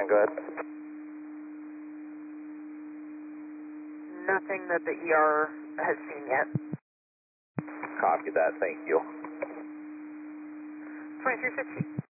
scan, go ahead. Nothing that the ER has seen yet. Copy that, thank you. 2350.